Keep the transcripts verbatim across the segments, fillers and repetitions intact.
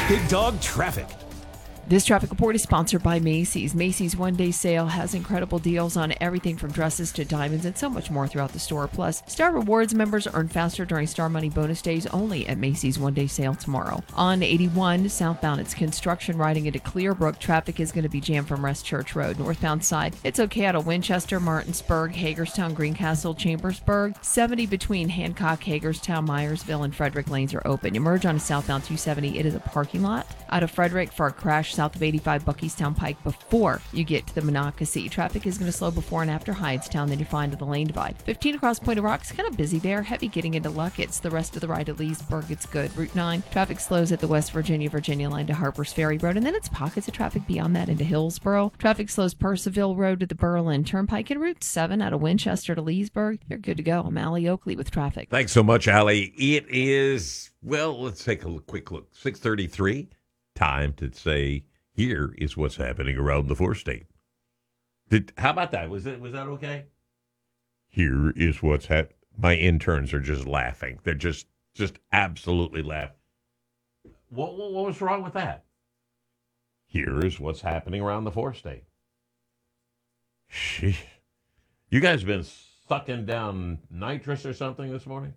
Big Dog Traffic. This traffic report is sponsored by Macy's. Macy's one-day sale has incredible deals on everything from dresses to diamonds and so much more throughout the store. Plus, Star Rewards members earn faster during Star Money bonus days only at Macy's one-day sale tomorrow. On eighty-one, southbound, it's construction riding into Clearbrook. Traffic is going to be jammed from Rest Church Road. Northbound side, it's okay out of Winchester, Martinsburg, Hagerstown, Greencastle, Chambersburg. seventy between Hancock, Hagerstown, Myersville, and Frederick lanes are open. You merge on southbound two seventy. It is a parking lot out of Frederick for a crash south of eighty-five Buckystown Pike before you get to the Monocacy. Traffic is going to slow before and after Hydestown, then you find the lane divide. fifteen across Point of Rocks, kind of busy there. Heavy getting into Luckett's. The rest of the ride at Leesburg, it's good. Route nine, traffic slows at the West Virginia, Virginia line to Harper's Ferry Road, and then it's pockets of traffic beyond that into Hillsboro. Traffic slows Percival Road to the Berlin Turnpike, and Route seven out of Winchester to Leesburg. You're good to go. I'm Allie Oakley with traffic. Thanks so much, Allie. It is, well, let's take a quick look. six thirty-three, time to say, here is what's happening around the four-state. Did how about that? Was it was that okay? Here is what's happening. My interns are just laughing. They're just just absolutely laughing. What, what what was wrong with that? Here is what's happening around the four-state. Sheesh. You guys been sucking down nitrous or something this morning?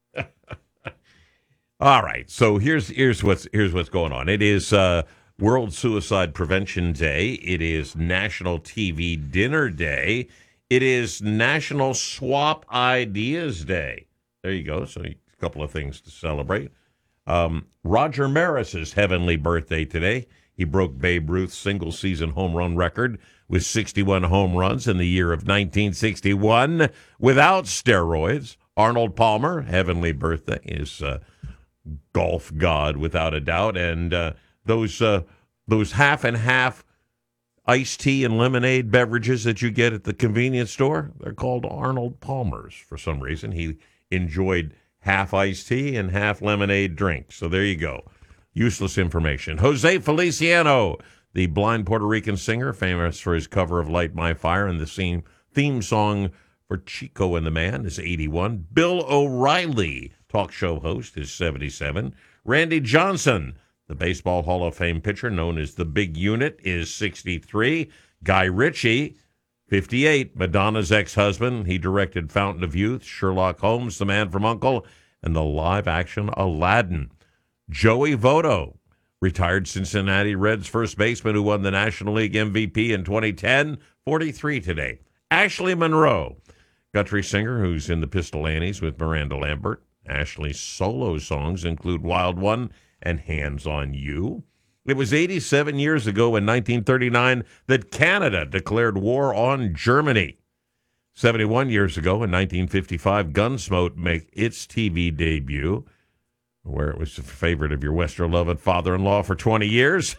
All right. So here's here's what's here's what's going on. It is uh, World Suicide Prevention Day. It is National T V Dinner Day. It is National Swap Ideas Day. There you go. So a couple of things to celebrate. Um, Roger Maris's heavenly birthday today. He broke Babe Ruth's single-season home run record with sixty-one home runs in the year of nineteen sixty-one without steroids. Arnold Palmer, heavenly birthday, is uh, golf god without a doubt. And uh, those uh, those half and half iced tea and lemonade beverages that you get at the convenience store, they're called Arnold Palmer's for some reason. He enjoyed half iced tea and half lemonade drinks. So there you go. Useless information. Jose Feliciano, the blind Puerto Rican singer, famous for his cover of Light My Fire and the theme, theme song for Chico and the Man, is eighty-one. Bill O'Reilly, talk show host, is seventy-seven. Randy Johnson, the Baseball Hall of Fame pitcher known as the Big Unit, is sixty-three. Guy Ritchie, fifty-eight. Madonna's ex-husband. He directed Fountain of Youth, Sherlock Holmes, The Man from U N C L E, and the live-action Aladdin. Joey Votto, retired Cincinnati Reds first baseman who won the National League M V P in twenty ten, forty-three today. Ashley Monroe, country singer who's in the Pistol Annies with Miranda Lambert. Ashley's solo songs include Wild One and Hands on You. It was eighty-seven years ago in nineteen thirty-nine that Canada declared war on Germany. seventy-one years ago in nineteen fifty-five, Gunsmoke made its T V debut, where it was a favorite of your Western-loving father-in-law for twenty years.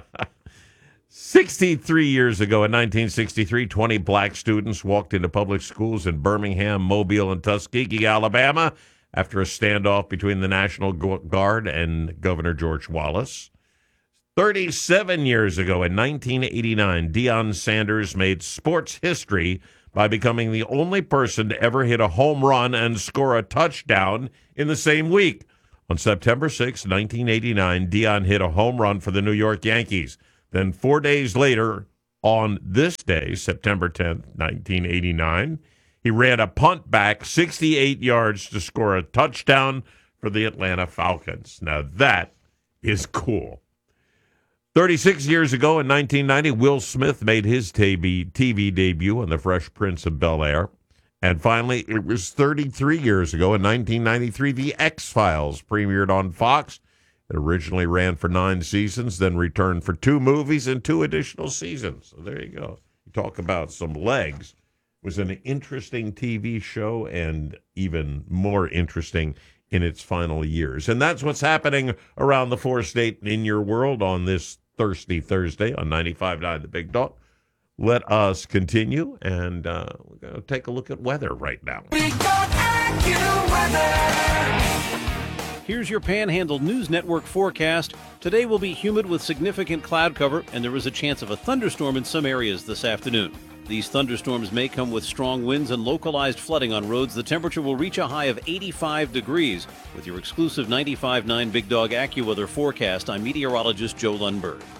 sixty-three years ago in nineteen sixty-three, twenty black students walked into public schools in Birmingham, Mobile, and Tuskegee, Alabama, after a standoff between the National Guard and Governor George Wallace. thirty-seven years ago in nineteen eighty-nine, Deion Sanders made sports history by becoming the only person to ever hit a home run and score a touchdown in the same week. On September sixth, nineteen eighty-nine, Deion hit a home run for the New York Yankees. Then four days later, on this day, September tenth, nineteen eighty-nine, he ran a punt back sixty-eight yards to score a touchdown for the Atlanta Falcons. Now that is cool. thirty-six years ago in nineteen ninety, Will Smith made his T V, T V debut on The Fresh Prince of Bel-Air. And finally, it was thirty-three years ago in nineteen ninety-three, The X-Files premiered on Fox. It originally ran for nine seasons, then returned for two movies and two additional seasons. So there you go. You talk about some legs. It was an interesting T V show and even more interesting in its final years. And that's what's happening around the four-state in your world on this Thirsty Thursday on ninety-five point nine The Big Dog. Let us continue, and uh, we're going to take a look at weather right now. Big Dog AccuWeather. Here's your Panhandle News Network forecast. Today will be humid with significant cloud cover, and there is a chance of a thunderstorm in some areas this afternoon. These thunderstorms may come with strong winds and localized flooding on roads. The temperature will reach a high of eighty-five degrees. With your exclusive ninety-five point nine Big Dog AccuWeather forecast, I'm meteorologist Joe Lundberg.